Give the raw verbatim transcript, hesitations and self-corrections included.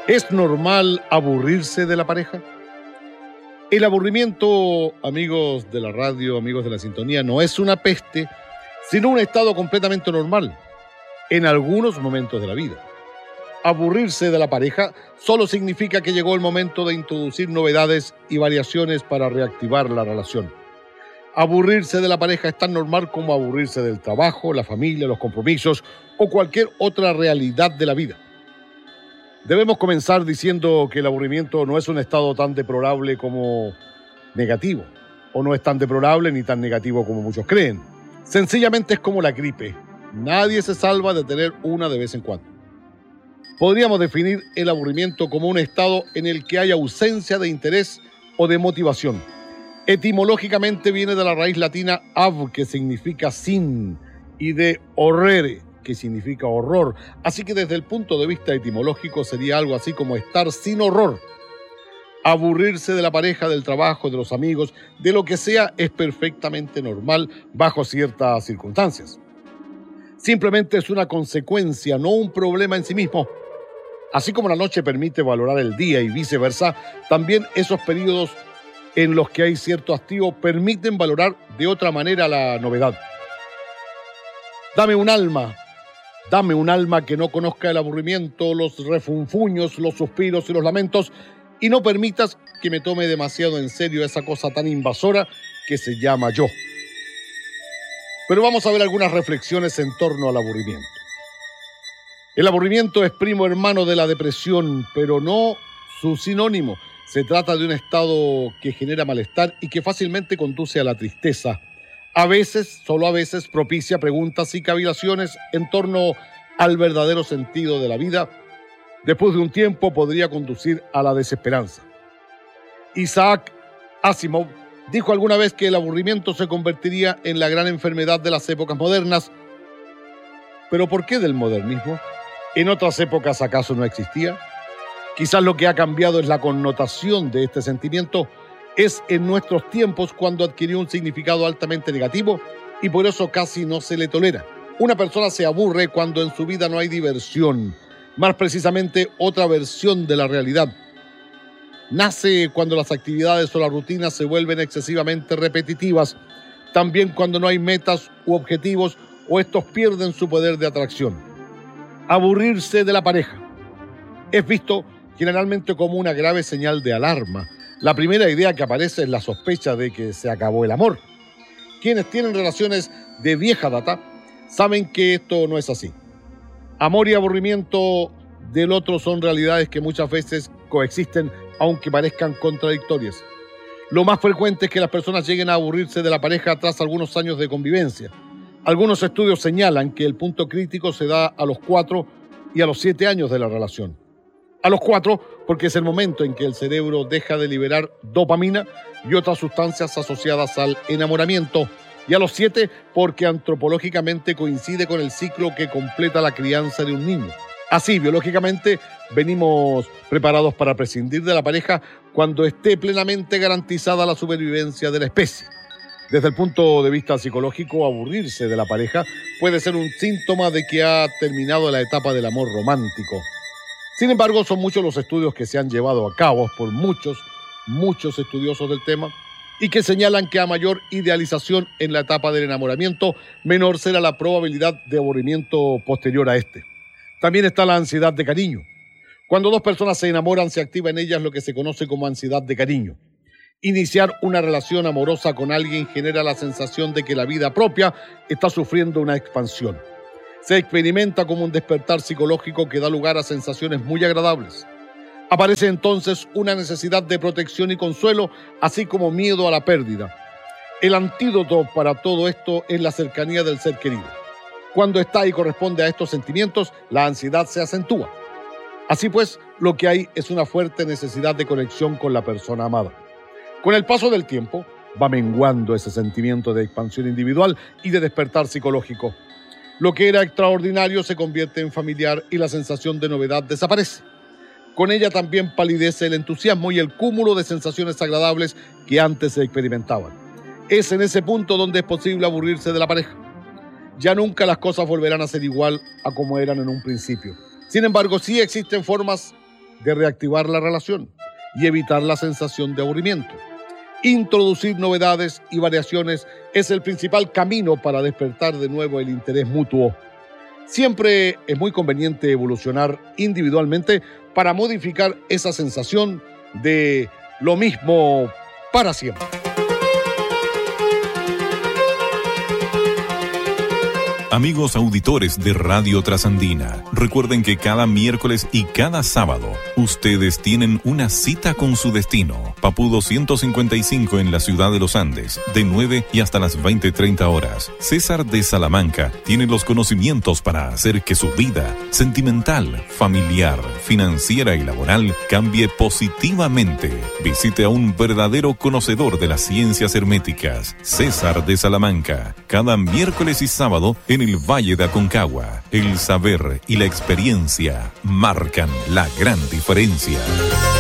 ¿Es normal aburrirse de la pareja? El aburrimiento, amigos de la radio, amigos de la sintonía, no es una peste, sino un estado completamente normal en algunos momentos de la vida. Aburrirse de la pareja solo significa que llegó el momento de introducir novedades y variaciones para reactivar la relación. Aburrirse de la pareja es tan normal como aburrirse del trabajo, la familia, los compromisos o cualquier otra realidad de la vida. Debemos comenzar diciendo que el aburrimiento no es un estado tan deplorable como negativo, o no es tan deplorable ni tan negativo como muchos creen. Sencillamente es como la gripe. Nadie se salva de tener una de vez en cuando. Podríamos definir el aburrimiento como un estado en el que hay ausencia de interés o de motivación. Etimológicamente viene de la raíz latina ab, que significa sin, y de horrere, que significa horror. Así que desde el punto de vista etimológico sería algo así como estar sin horror. Aburrirse de la pareja, del trabajo, de los amigos, de lo que sea, es perfectamente normal bajo ciertas circunstancias. Simplemente es una consecuencia, no un problema en sí mismo. Así como la noche permite valorar el día y viceversa, también esos periodos en los que hay cierto hastío permiten valorar de otra manera la novedad. Dame un alma, dame un alma que no conozca el aburrimiento, los refunfuños, los suspiros y los lamentos, y no permitas que me tome demasiado en serio esa cosa tan invasora que se llama yo. Pero vamos a ver algunas reflexiones en torno al aburrimiento. El aburrimiento es primo hermano de la depresión, pero no su sinónimo. Se trata de un estado que genera malestar y que fácilmente conduce a la tristeza. A veces, solo a veces, propicia preguntas y cavilaciones en torno al verdadero sentido de la vida. Después de un tiempo podría conducir a la desesperanza. Isaac Asimov dijo alguna vez que el aburrimiento se convertiría en la gran enfermedad de las épocas modernas. ¿Pero por qué del modernismo? ¿En otras épocas acaso no existía? Quizás lo que ha cambiado es la connotación de este sentimiento. Es en nuestros tiempos cuando adquirió un significado altamente negativo y por eso casi no se le tolera. Una persona se aburre cuando en su vida no hay diversión, más precisamente otra versión de la realidad. Nace cuando las actividades o las rutinas se vuelven excesivamente repetitivas, también cuando no hay metas u objetivos o estos pierden su poder de atracción. Aburrirse de la pareja es visto generalmente como una grave señal de alarma. La primera idea que aparece es la sospecha de que se acabó el amor. Quienes tienen relaciones de vieja data saben que esto no es así. Amor y aburrimiento del otro son realidades que muchas veces coexisten, aunque parezcan contradictorias. Lo más frecuente es que las personas lleguen a aburrirse de la pareja tras algunos años de convivencia. Algunos estudios señalan que el punto crítico se da a los cuatro y a los siete años de la relación. A los cuatro, porque es el momento en que el cerebro deja de liberar dopamina y otras sustancias asociadas al enamoramiento. Y a los siete, porque antropológicamente coincide con el ciclo que completa la crianza de un niño. Así, biológicamente, venimos preparados para prescindir de la pareja cuando esté plenamente garantizada la supervivencia de la especie. Desde el punto de vista psicológico, aburrirse de la pareja puede ser un síntoma de que ha terminado la etapa del amor romántico. Sin embargo, son muchos los estudios que se han llevado a cabo por muchos, muchos estudiosos del tema y que señalan que a mayor idealización en la etapa del enamoramiento, menor será la probabilidad de aburrimiento posterior a este. También está la ansiedad de cariño. Cuando dos personas se enamoran, se activa en ellas lo que se conoce como ansiedad de cariño. Iniciar una relación amorosa con alguien genera la sensación de que la vida propia está sufriendo una expansión. Se experimenta como un despertar psicológico que da lugar a sensaciones muy agradables. Aparece entonces una necesidad de protección y consuelo, así como miedo a la pérdida. El antídoto para todo esto es la cercanía del ser querido. Cuando está y corresponde a estos sentimientos, la ansiedad se acentúa. Así pues, lo que hay es una fuerte necesidad de conexión con la persona amada. Con el paso del tiempo, va menguando ese sentimiento de expansión individual y de despertar psicológico. Lo que era extraordinario se convierte en familiar y la sensación de novedad desaparece. Con ella también palidece el entusiasmo y el cúmulo de sensaciones agradables que antes se experimentaban. Es en ese punto donde es posible aburrirse de la pareja. Ya nunca las cosas volverán a ser igual a como eran en un principio. Sin embargo, sí existen formas de reactivar la relación y evitar la sensación de aburrimiento. Introducir novedades y variaciones es el principal camino para despertar de nuevo el interés mutuo. Siempre es muy conveniente evolucionar individualmente para modificar esa sensación de lo mismo para siempre. Amigos auditores de Radio Trasandina, recuerden que cada miércoles y cada sábado ustedes tienen una cita con su destino. Papudo ciento cincuenta y cinco en la ciudad de los Andes, de nueve y hasta las veinte treinta horas. César de Salamanca tiene los conocimientos para hacer que su vida sentimental, familiar, financiera y laboral cambie positivamente. Visite a un verdadero conocedor de las ciencias herméticas, César de Salamanca, cada miércoles y sábado en el Valle de Aconcagua. El saber y la experiencia marcan la gran diferencia.